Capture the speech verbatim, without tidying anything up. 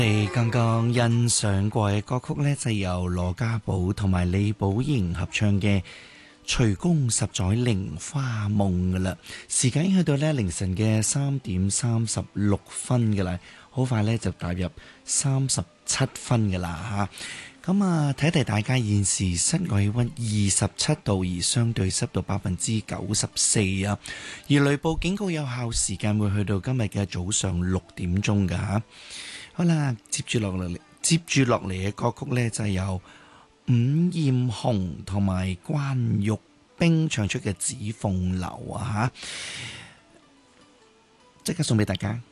你剛剛欣賞過嘅歌曲呢，就係由羅家寶同埋李寶瑩合唱嘅《隨宮十載菱花夢》噶啦。時間已經去到呢凌晨嘅三點三十六分噶啦，好快呢就踏入三十七分噶啦吓。咁啊，睇一睇大家現時室外氣溫二十七度，而相對濕度百分之九十四啊。而雷暴警告有效時間會去到今日嘅早上六點鐘噶吓。好啦，接住落嚟，接住落嚟嘅歌曲呢，就係由伍艷紅同埋關玉冰唱出嘅《紫鳳樓》啊吓，即刻送俾大家。